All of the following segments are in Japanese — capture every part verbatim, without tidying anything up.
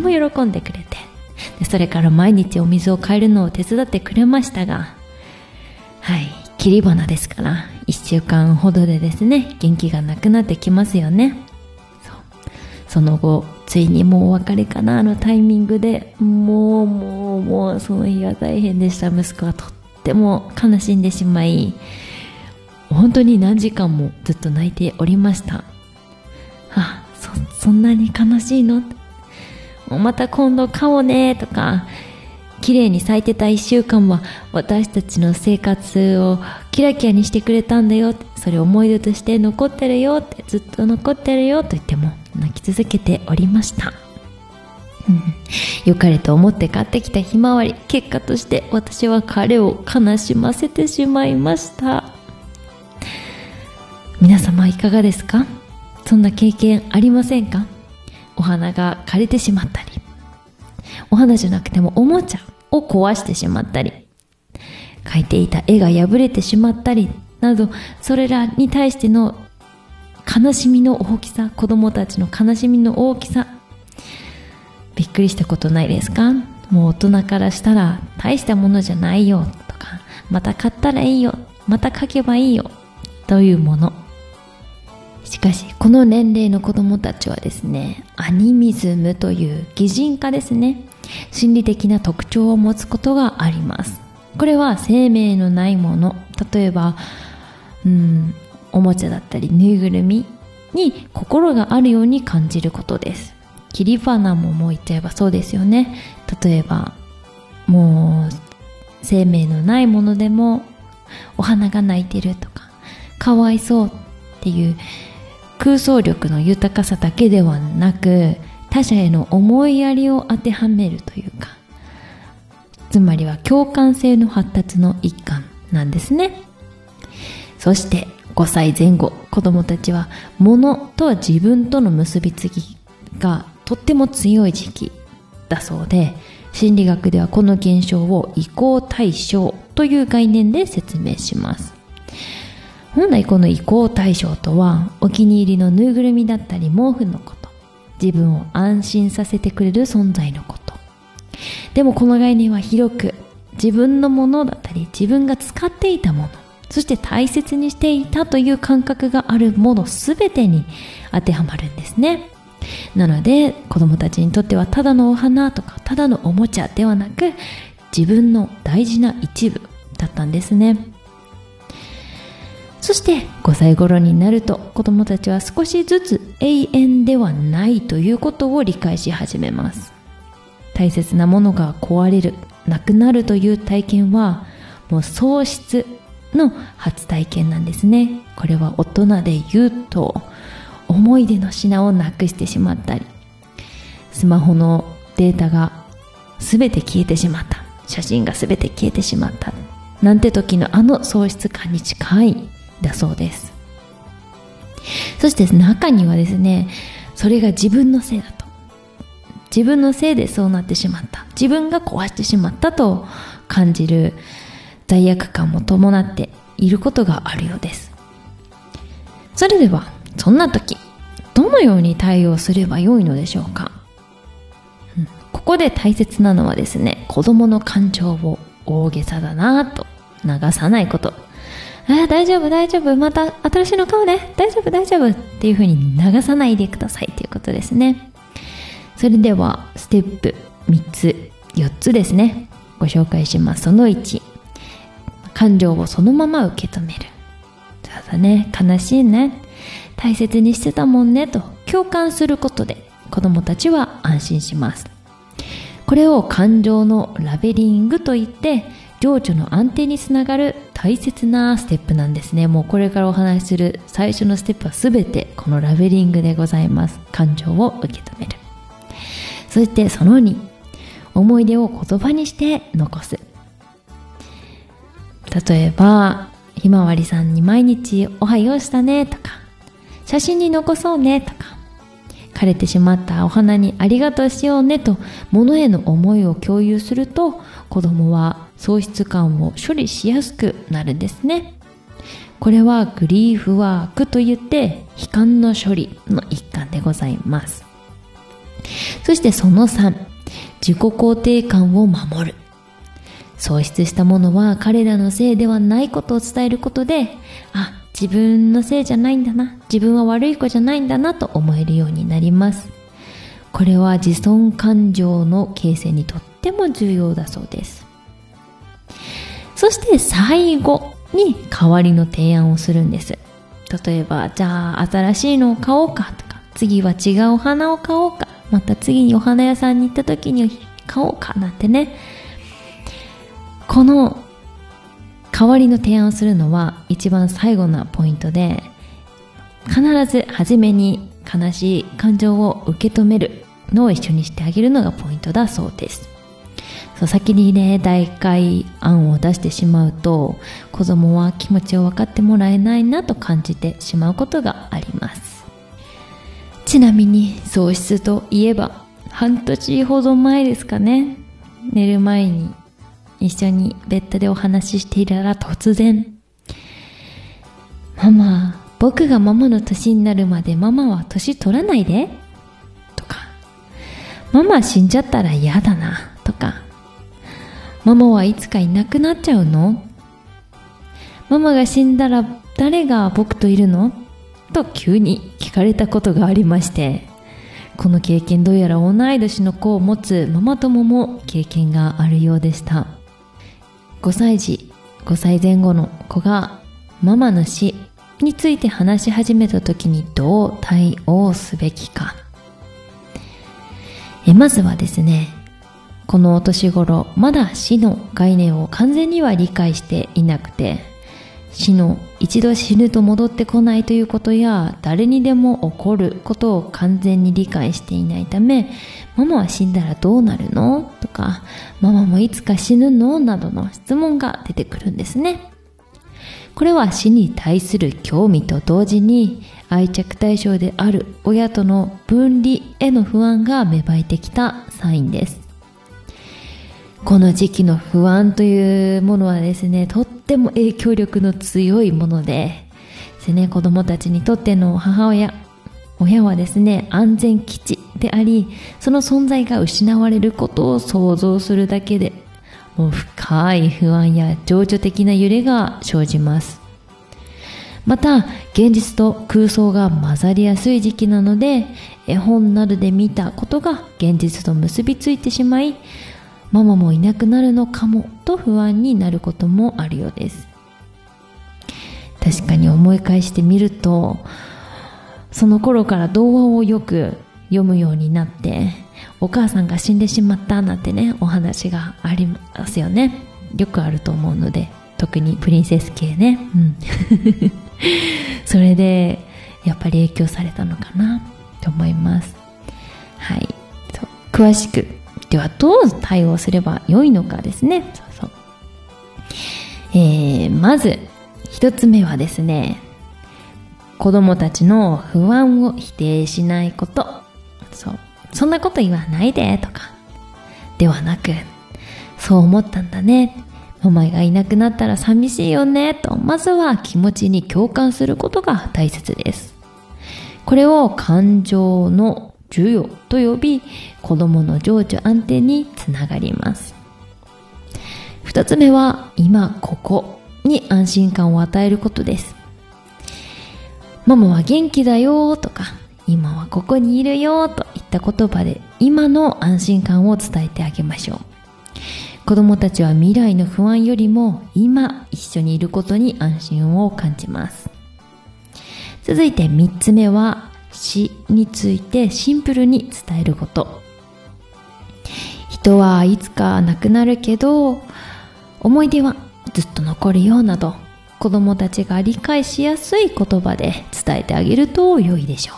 も喜んでくれて、でそれから毎日お水を変えるのを手伝ってくれましたが、はい、切り花ですからいっしゅうかんほどでですね、元気がなくなってきますよね。そう、その後ついにもうお別れかなのタイミングで、もうもうもうその日は大変でした。息子はとっても悲しんでしまい、本当に何時間もずっと泣いておりました。あ、そ、そんなに悲しいの？もうまた今度買おうねとか、綺麗に咲いてた一週間は私たちの生活をキラキラにしてくれたんだよ、それ思い出として残ってるよって、ずっと残ってるよと言っても泣き続けておりました。うん、良かれと思って買ってきたひまわり、結果として私は彼を悲しませてしまいました。皆様いかがですか？そんな経験ありませんか？お花が枯れてしまったり、お花じゃなくてもおもちゃを壊してしまったり、描いていた絵が破れてしまったりなど、それらに対しての悲しみの大きさ、子供たちの悲しみの大きさ、びっくりしたことないですか？もう大人からしたら大したものじゃないよとか、また買ったらいいよ、また描けばいいよというもの。しかしこの年齢の子供たちはですね、アニミズムという擬人化ですね、心理的な特徴を持つことがあります。これは生命のないもの、例えばうーんおもちゃだったりぬいぐるみに心があるように感じることです。切り花ももう言っちゃえばそうですよね。例えばもう生命のないものでもお花が泣いてるとか、かわいそうっていう空想力の豊かさだけではなく、他者への思いやりを当てはめるというか、つまりは共感性の発達の一環なんですね。そしてごさいぜん後、子供たちは物とは自分との結びつきがとっても強い時期だそうで、心理学ではこの現象を移行対象という概念で説明します。本来この移行対象とは、お気に入りのぬいぐるみだったり毛布のこと、自分を安心させてくれる存在のこと。でもこの概念は広く、自分のものだったり自分が使っていたもの、そして大切にしていたという感覚があるものすべてに当てはまるんですね。なので子供たちにとってはただのお花とかただのおもちゃではなく、自分の大事な一部だったんですね。そしてごさい頃になると、子供たちは少しずつ永遠ではないということを理解し始めます。大切なものが壊れる、なくなるという体験はもう喪失の初体験なんですね。これは大人で言うと、思い出の品をなくしてしまったり、スマホのデータがすべて消えてしまった、写真がすべて消えてしまったなんて時のあの喪失感に近いだそうです。そして中にはですね、それが自分のせいだと、自分のせいでそうなってしまった、自分が壊してしまったと感じる罪悪感も伴っていることがあるようです。それではそんな時、どのように対応すればよいのでしょうか。うん、ここで大切なのはですね、子供の感情を大げさだなと流さないこと。あ、大丈夫大丈夫、また新しいの買うね、大丈夫大丈夫っていう風に流さないでくださいということですね。それではステップみっつよっつですね、ご紹介します。そのいち、感情をそのまま受け止める。そうだね、悲しいね、大切にしてたもんねと共感することで子供たちは安心します。これを感情のラベリングといって、情緒の安定につながる大切なステップなんですね。もうこれからお話しする最初のステップはすべてこのラベリングでございます。感情を受け止める。そしてそのに、思い出を言葉にして残す。例えばひまわりさんに毎日おはようしたねとか、写真に残そうねとか、枯れてしまったお花にありがとうしようねと物への思いを共有すると、子供は喪失感を処理しやすくなるんですね。これはグリーフワークといって、悲観の処理の一環でございます。 そしてそのさん、自己肯定感を守る。喪失したものは彼らのせいではないことを伝えることで、あ、自分のせいじゃないんだな、自分は悪い子じゃないんだなと思えるようになります。これは自尊感情の形成にとっても重要だそうです。そして最後に代わりの提案をするんです。例えば、じゃあ新しいのを買おうかとか、次は違うお花を買おうか、また次にお花屋さんに行った時に買おうかなんてね。この代わりの提案をするのは一番最後のポイントで、必ず初めに悲しい感情を受け止めるのを一緒にしてあげるのがポイントだそうです。そう、先にね、代替案を出してしまうと、子供は気持ちを分かってもらえないなと感じてしまうことがあります。ちなみに喪失といえば、半年ほど前ですかね、寝る前に一緒にベッドでお話ししていたら突然、ママ、僕がママの年になるまでママは年取らないでとか、ママ死んじゃったら嫌だなとか、ママはいつかいなくなっちゃうの？ママが死んだら誰が僕といるの？と急に聞かれたことがありまして、この経験どうやら同い年の子を持つママ友も経験があるようでした。ごさい児、ごさいぜん後の子がママの死について話し始めた時にどう対応すべきか。えまずはですね、このお年頃、まだ死の概念を完全には理解していなくて、死の一度死ぬと戻ってこないということや、誰にでも起こることを完全に理解していないため、ママは死んだらどうなるの？とか、ママもいつか死ぬの？などの質問が出てくるんですね。これは死に対する興味と同時に、愛着対象である親との分離への不安が芽生えてきたサインです。この時期の不安というものはですね、とっても影響力の強いもので、ですね、子供たちにとっての母親、親はですね、安全基地であり、その存在が失われることを想像するだけで、もう深い不安や情緒的な揺れが生じます。また、現実と空想が混ざりやすい時期なので、絵本などで見たことが現実と結びついてしまい、ママもいなくなるのかもと不安になることもあるようです。確かに思い返してみると、その頃から童話をよく読むようになって、お母さんが死んでしまったなんてね、お話がありますよね。よくあると思うので、特にプリンセス系ね。うん。それで、やっぱり影響されたのかなと思います。はい。そう、詳しく。ではどう対応すればよいのかですね。そうそう。えー、まず一つ目はですね、子供たちの不安を否定しないこと。そう。そんなこと言わないでとか。ではなく、そう思ったんだね。ママがいなくなったら寂しいよねと、まずは気持ちに共感することが大切です。これを感情の授与と呼び、子供の情緒安定につながります。二つ目は、今ここに安心感を与えることです。ママは元気だよとか、今はここにいるよといった言葉で、今の安心感を伝えてあげましょう。子供たちは未来の不安よりも、今一緒にいることに安心を感じます。続いて三つ目は、死についてシンプルに伝えること。人はいつか亡くなるけど、思い出はずっと残るよなど、子供たちが理解しやすい言葉で伝えてあげると良いでしょう。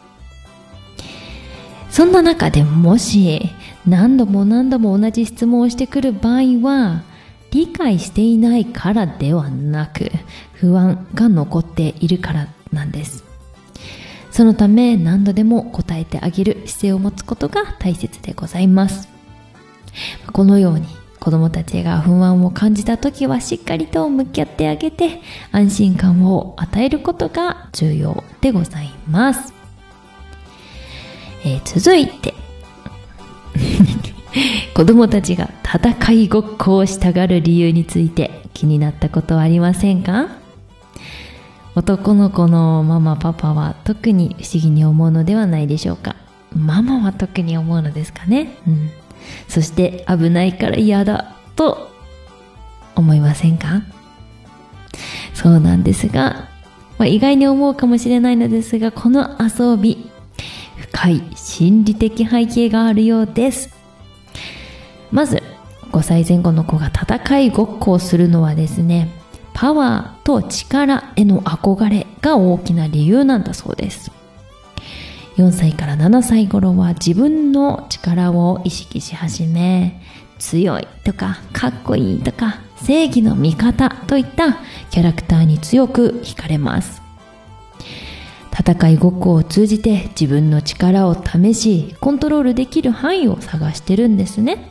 そんな中でもし何度も何度も同じ質問をしてくる場合は、理解していないからではなく、不安が残っているからなんです。そのため何度でも答えてあげる姿勢を持つことが大切でございます。このように子供たちが不安を感じたときはしっかりと向き合ってあげて、安心感を与えることが重要でございます。えー、続いて子供たちが戦いごっこをしたがる理由について気になったことはありませんか？男の子のママパパは特に不思議に思うのではないでしょうか。ママは特に思うのですかね。うん。そして危ないから嫌だと思いませんか？そうなんですが、まあ、意外に思うかもしれないのですが、この遊び、深い心理的背景があるようです。まず、ごさいぜん後の子が戦いごっこをするのはですね、パワーと力への憧れが大きな理由なんだそうです。よんさいからななさい頃は自分の力を意識し始め、強いとかかっこいいとか正義の味方といったキャラクターに強く惹かれます。戦いごっこを通じて自分の力を試し、コントロールできる範囲を探してるんですね。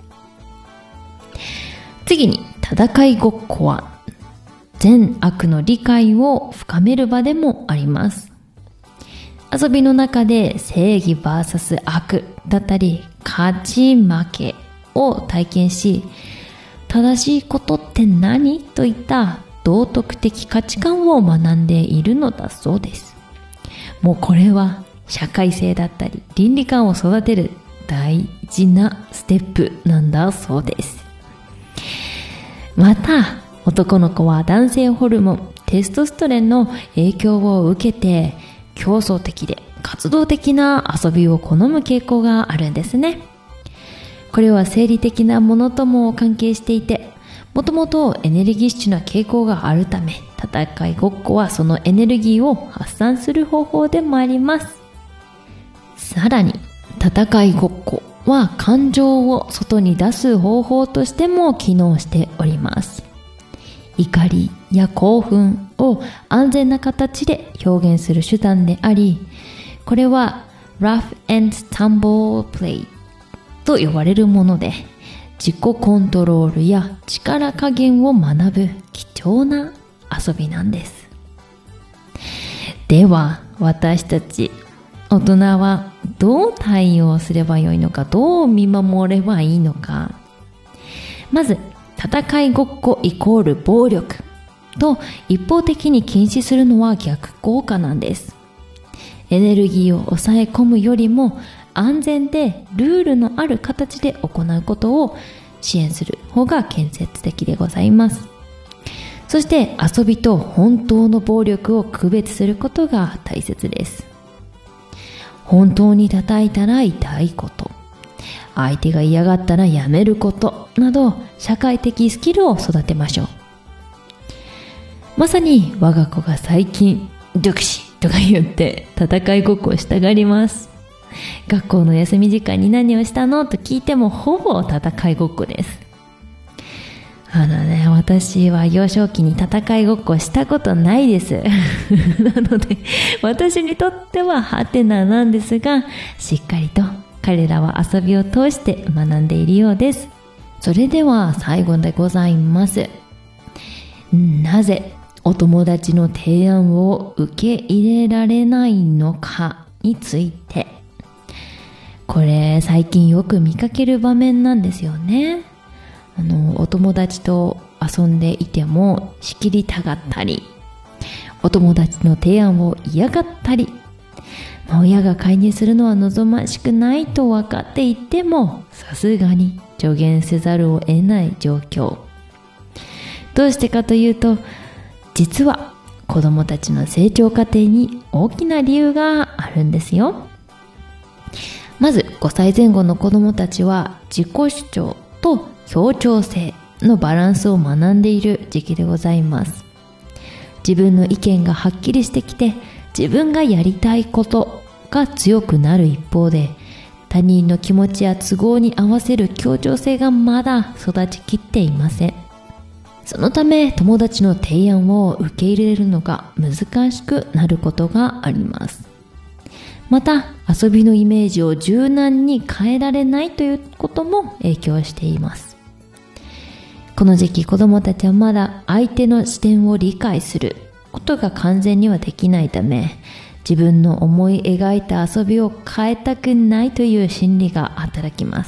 次に、戦いごっこは善悪の理解を深める場でもあります。遊びの中で正義 ブイエス 悪だったり、勝ち負けを体験し、正しいことって何といった道徳的価値観を学んでいるのだそうです。もうこれは社会性だったり倫理観を育てる大事なステップなんだそうです。また男の子は男性ホルモンテストステロンの影響を受けて競争的で活動的な遊びを好む傾向があるんですね。これは生理的なものとも関係していて、もともとエネルギッシュな傾向があるため、戦いごっこはそのエネルギーを発散する方法でもあります。さらに、戦いごっこは感情を外に出す方法としても機能しております。怒りや興奮を安全な形で表現する手段であり、これは Rough and Tumble Play と呼ばれるもので、自己コントロールや力加減を学ぶ貴重な遊びなんです。では私たち大人はどう対応すればよいのか、どう見守ればいいのか。まず、戦いごっこイコール暴力と一方的に禁止するのは逆効果なんです。エネルギーを抑え込むよりも安全でルールのある形で行うことを支援する方が建設的でございます。そして遊びと本当の暴力を区別することが大切です。本当に叩いたら痛いこと、相手が嫌がったらやめることなど社会的スキルを育てましょう。まさに我が子が最近読書とか言って戦いごっこをしたがります。学校の休み時間に何をしたのと聞いてもほぼ戦いごっこです。あのね、私は幼少期に戦いごっこしたことないです。なので私にとってはハテナなんですが、しっかりと彼らは遊びを通して学んでいるようです。それでは最後でございます。なぜお友達の提案を受け入れられないのかについて。これ最近よく見かける場面なんですよね。あのお友達と遊んでいても仕切りたがったり、お友達の提案を嫌がったり、まあ、親が介入するのは望ましくないと分かっていてもさすがに助言せざるを得ない状況。どうしてかというと、実は子供たちの成長過程に大きな理由があるんですよ。まずごさいぜん後の子供たちは自己主張と協調性のバランスを学んでいる時期でございます。自分の意見がはっきりしてきて、自分がやりたいことが強くなる一方で、他人の気持ちや都合に合わせる協調性がまだ育ちきっていません。そのため友達の提案を受け入れるのが難しくなることがあります。また遊びのイメージを柔軟に変えられないということも影響しています。この時期子供たちはまだ相手の視点を理解することが完全にはできないため、自分の思い描いた遊びを変えたくないという心理が働きます。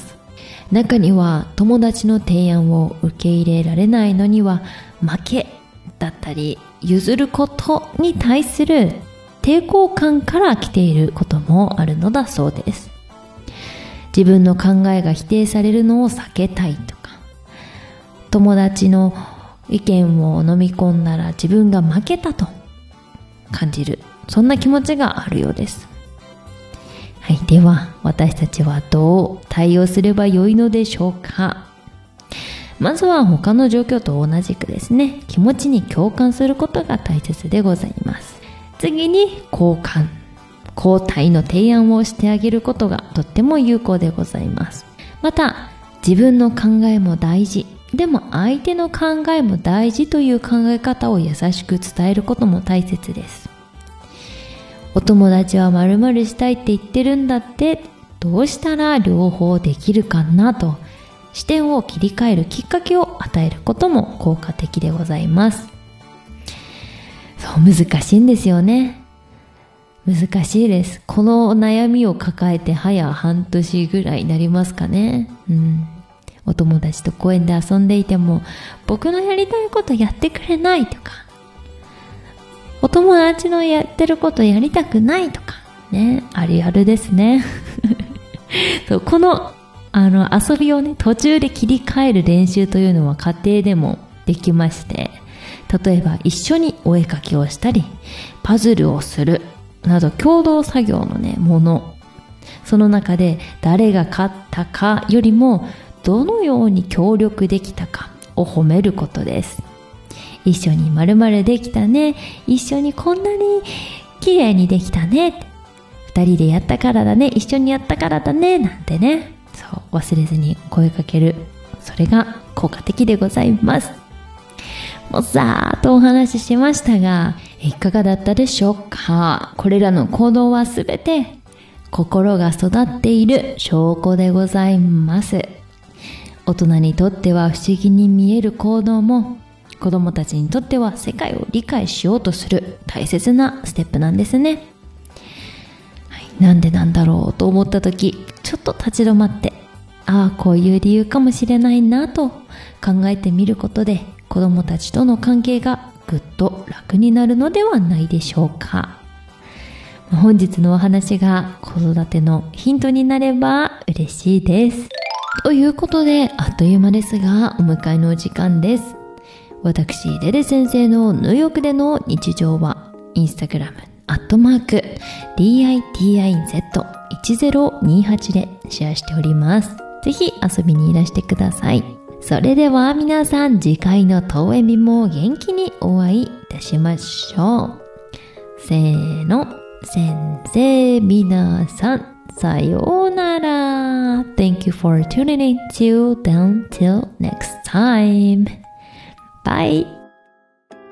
中には友達の提案を受け入れられないのには負けだったり、譲ることに対する抵抗感から来ていることもあるのだそうです。自分の考えが否定されるのを避けたいとか、友達の意見を飲み込んだら自分が負けたと感じる、そんな気持ちがあるようです。はい、では私たちはどう対応すればよいのでしょうか。まずは他の状況と同じくですね、気持ちに共感することが大切でございます。次に交換、交代の提案をしてあげることがとっても有効でございます。また自分の考えも大事、でも相手の考えも大事という考え方を優しく伝えることも大切です。お友達は〇〇したいって言ってるんだって、どうしたら両方できるかなと視点を切り替えるきっかけを与えることも効果的でございます。そう、難しいんですよね。難しいです。この悩みを抱えて早半年ぐらいになりますかね。うん。お友達と公園で遊んでいても、僕のやりたいことやってくれないとか、お友達のやってることやりたくないとか、ね、ありあるですね。そう、この、あの、遊びをね、途中で切り替える練習というのは家庭でもできまして、例えば一緒にお絵かきをしたり、パズルをする、など共同作業のね、もの。その中で誰が勝ったかよりも、どのように協力できたかを褒めることです。一緒に〇〇できたね、一緒にこんなに綺麗にできたね、二人でやったからだね、一緒にやったからだね、なんてね、そう忘れずに声かける、それが効果的でございます。もうざーっとお話ししましたが、いかがだったでしょうか。これらの行動はすべて心が育っている証拠でございます。大人にとっては不思議に見える行動も、子供たちにとっては世界を理解しようとする大切なステップなんですね。はい、なんでなんだろうと思った時、ちょっと立ち止まって、ああ、こういう理由かもしれないなと考えてみることで、子供たちとの関係がぐっと楽になるのではないでしょうか。本日のお話が子育てのヒントになれば嬉しいです。ということで、あっという間ですがお迎えのお時間です。私デレ先生のニューヨークでの日常はインスタグラムアットマーク ディーアイティーアイゼットいちゼロにはち でシェアしております。ぜひ遊びにいらしてください。それでは皆さん、次回の当園日も元気にお会いいたしましょう。せーの、先生皆さんさようなら。 Thank you for tuning in. Till then, till next time. Bye.